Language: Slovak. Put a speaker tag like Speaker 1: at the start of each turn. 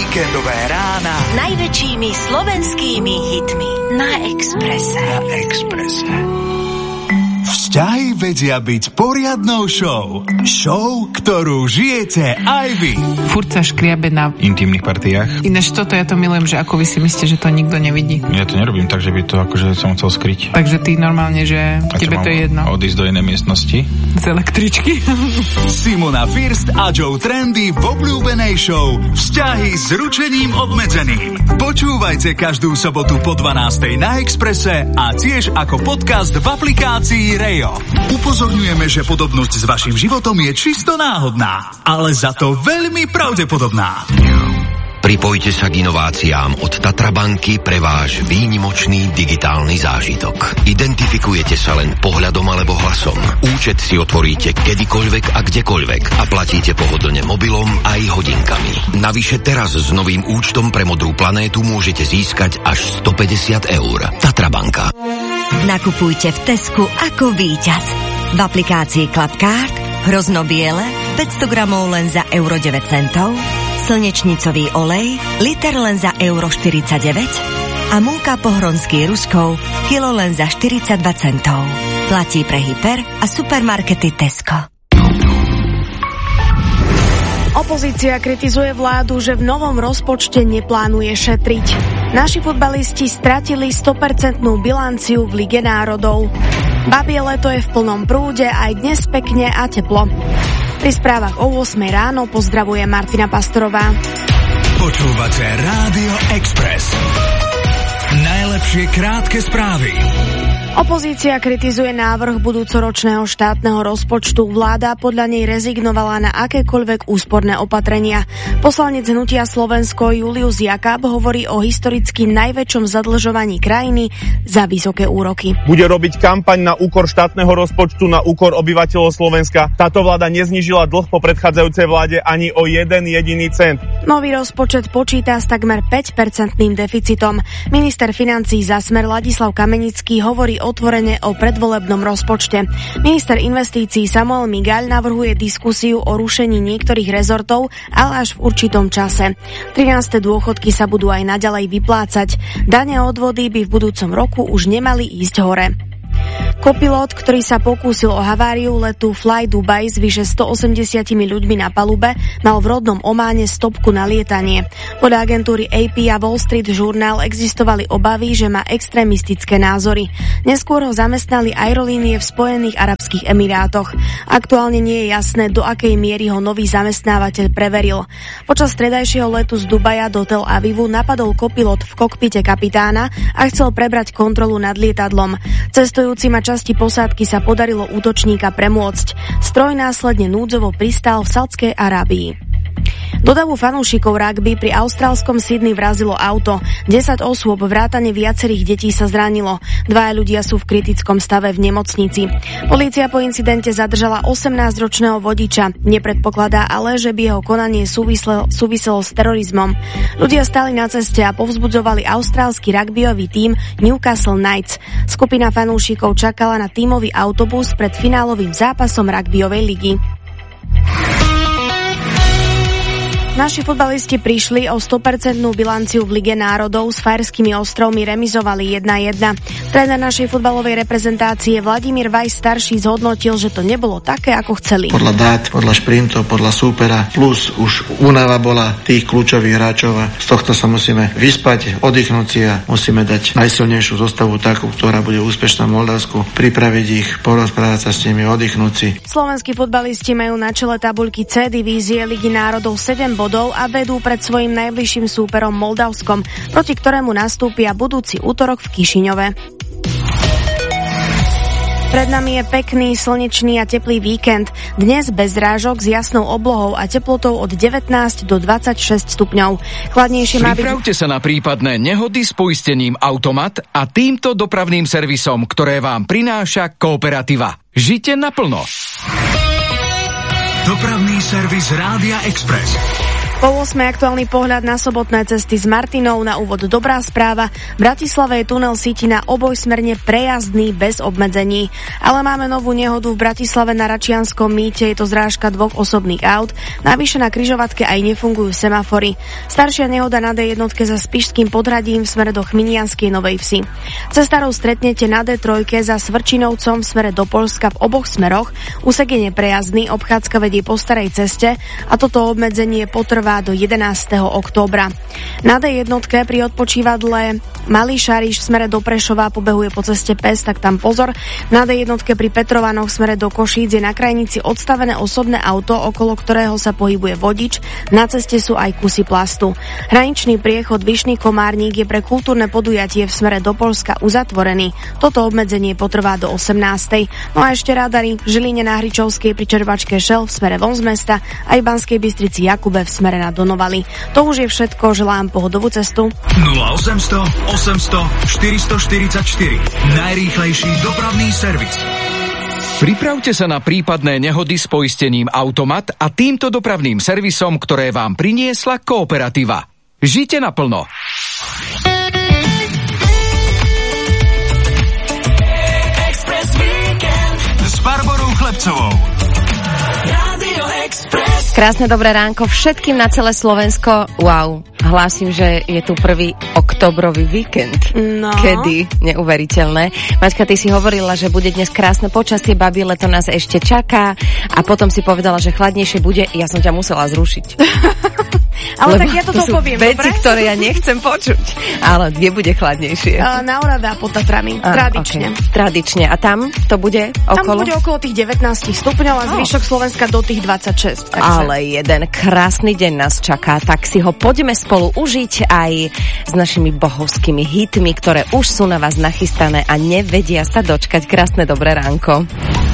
Speaker 1: Víkendové rána
Speaker 2: s najväčšími slovenskými hitmi na Expresse.
Speaker 1: Vzťahy vedia byť poriadnou show. Show, ktorú žijete aj vy.
Speaker 3: Furt sa škriabe na
Speaker 4: intimných partiách.
Speaker 3: Ináč toto ja to milujem, že ako vy si myslíte, že to nikto nevidí.
Speaker 4: Ja to nerobím tak, že by to akože som chcel skryť.
Speaker 3: Takže ty normálne, že tebe to je jedno.
Speaker 4: Odísť do inej miestnosti.
Speaker 3: Z električky.
Speaker 1: Simona First a Joe Trendy v obľúbenej show Vzťahy s ručením obmedzeným. Počúvajte každú sobotu po 12:00 na Expresse a tiež ako podcast v aplikácii Rejo. Upozorňujeme, že podobnosť s vašim životom je čisto náhodná, ale za to veľmi pravdepodobná.
Speaker 5: Pripojte sa k inováciám od Tatra banky pre váš výnimočný digitálny zážitok. Identifikujete sa len pohľadom alebo hlasom. Účet si otvoríte kedykoľvek a kdekoľvek a platíte pohodlne mobilom aj hodinkami. Navyše teraz s novým účtom pre Modrú planétu môžete získať až 150 €. Tatra banka.
Speaker 2: Nakupujte v Tesku ako víťaz. V aplikácii Clubcard hrozno-biele 500 gramov len za €9, slnečnicový olej liter len za €49 a múka pohronský Ruskov kilo len za 42 centov. Platí pre hyper a supermarkety Tesco.
Speaker 6: Opozícia kritizuje vládu, že v novom rozpočte neplánuje šetriť. Naši futbalisti stratili 100% bilanciu v Lige národov. Babie leto je v plnom prúde, aj dnes pekne a teplo. Pri správach o 8:00 ráno pozdravuje Martina Pastorová.
Speaker 1: Počúvate Rádio Express. Najlepšie krátke správy.
Speaker 6: Opozícia kritizuje návrh budúcoročného štátneho rozpočtu. Vláda podľa nej rezignovala na akékoľvek úsporné opatrenia. Poslanec Hnutia Slovensko Julius Jakab hovorí o historicky najväčšom zadlžovaní krajiny za vysoké úroky.
Speaker 7: Bude robiť kampaň na úkor štátneho rozpočtu, na úkor obyvateľov Slovenska. Táto vláda neznížila dlh po predchádzajúcej vláde ani o 1 jediný cent.
Speaker 6: Nový rozpočet počíta s takmer 5% deficitom. Minister financií za Smer Ladislav Kamenický hovorí otvorene o predvolebnom rozpočte. Minister investícií Samuel Migaľ navrhuje diskusiu o rušení niektorých rezortov, ale až v určitom čase. 13. dôchodky sa budú aj naďalej vyplácať. Dane a odvody by v budúcom roku už nemali ísť hore. Kopilot, ktorý sa pokúsil o haváriu letu Fly Dubai s vyše 180 ľuďmi na palube, mal v rodnom Ománe stopku na lietanie. Podľa agentúry AP a Wall Street Journal existovali obavy, že má extrémistické názory. Neskôr ho zamestnali aerolínie v Spojených arabských emirátoch. Aktuálne nie je jasné, do akej miery ho nový zamestnávateľ preveril. Počas stredajšieho letu z Dubaja do Tel Avivu napadol kopilot v kokpite kapitána a chcel prebrať kontrolu nad lietadlom. Cestujúcim a časti posádky sa podarilo útočníka premôcť. Stroj následne núdzovo pristal v Saudskej Arábii. Do davu fanúšikov rugby pri austrálskom Sydney vrazilo auto. 10 osôb vrátane viacerých detí sa zranilo. 2 ľudia sú v kritickom stave v nemocnici. Polícia po incidente zadržala 18-ročného vodiča. Nepredpokladá ale, že by jeho konanie súviselo s terorizmom. Ľudia stáli na ceste a povzbudzovali austrálsky rugbyový tím Newcastle Knights. Skupina fanúšikov čakala na tímový autobus pred finálovým zápasom rugbyovej ligy. Naši futbalisti prišli o 100% bilanciu v Lige národov, s Fajerskými ostrovmi remizovali 1:1. Tréner našej futbalovej reprezentácie Vladimír Vajs starší zhodnotil, že to nebolo také, ako chceli.
Speaker 8: Podľa dát, podľa šprintov, podľa súpera, plus už únava bola tých kľúčových hráčov a z tohto sa musíme vyspať, oddychnúť si a musíme dať najsilnejšiu zostavu takú, ktorá bude úspešná v Moldavsku, pripraviť ich, porozprávať sa s nimi, oddychnúť si.
Speaker 6: Slovenskí futbalisti majú na čele tabuľky C divízie Ligy národov 7 bodov a vedú pred svojím najbližším súperom Moldavskom, proti ktorému nastúpia budúci útorok v Kišiňove. Pred nami je pekný, slnečný a teplý víkend. Dnes bez zrážok s jasnou oblohou a teplotou od 19 do 26 stupňov. Chladnejšie má byť...
Speaker 9: Pripravte sa na prípadné nehody s poistením Automat a týmto dopravným servisom, ktoré vám prináša Kooperativa. Žite naplno.
Speaker 1: Dopravný servis Rádia Express.
Speaker 6: Po 8. aktuálny pohľad na sobotné cesty z Martinov. Na úvod dobrá správa. V Bratislave je tunel síti na obojsmerne prejazdný bez obmedzení. Ale máme novú nehodu v Bratislave na Račianskom mýte. Je to zrážka dvoch osobných aut. Navyše na križovatke aj nefungujú semafory. Staršia nehoda na D1 za Spišským Podhradím v smere do Chminianskej Novej Vsi. Cestárov stretnete na D3 za Svrčinovcom v smere do Poľska v oboch smeroch. Úsek je neprejazdný, obchádzka vedie po starej ceste a toto obmedzenie potrvá do 11. októbra. Na D1 pri odpočívadle Malý Šariš v smere do Prešova pobehuje po ceste pes, tak tam pozor. Na D1 pri Petrovanoch v smere do Košíc je na krajnici odstavené osobné auto, okolo ktorého sa pohybuje vodič. Na ceste sú aj kusy plastu. Hraničný priechod Vyšný Komárnik je pre kultúrne podujatie v smere do Poľska uzatvorený. Toto obmedzenie potrvá do 18. No a ešte radary v Žiline na Hričovskej pri čerpačke Šel v smere von z mesta aj v Banskej Bystrici Jakube v smere na Donovali. To už je všetko, želám pohodovú cestu.
Speaker 1: 0800 800 444 najrýchlejší dopravný servis.
Speaker 9: Pripravte sa na prípadné nehody s poistením Automat a týmto dopravným servisom, ktoré vám priniesla Kooperativa. Žite naplno.
Speaker 1: S Barborou Chlebcovou.
Speaker 10: Krásne dobré ránko všetkým na celé Slovensko. Wow, hlásim, že je tu prvý októbrový víkend.
Speaker 6: No.
Speaker 10: Kedy? Neuveriteľné. Maťka, ty si hovorila, že bude dnes krásne počasie, babi, leto nás ešte čaká a potom si povedala, že chladnejšie bude. Ja som ťa musela zrušiť.
Speaker 6: Ale tak ja toto poviem,
Speaker 10: veci,
Speaker 6: dobre?
Speaker 10: ktoré ja nechcem počuť. Ale kde bude chladnejšie?
Speaker 6: Na Orave a pod Tatrami. Tradične.
Speaker 10: Okay. Tradične. A tam to bude okolo?
Speaker 6: Tam bude okolo tých 19 stupňov a zvyšok Slovenska do tých 26. Takže.
Speaker 10: Ale jeden krásny deň nás čaká, tak si ho poďme spolu užiť aj s našimi bohovskými hitmi, ktoré už sú na vás nachystané a nevedia sa dočkať. Krásne dobré ránko.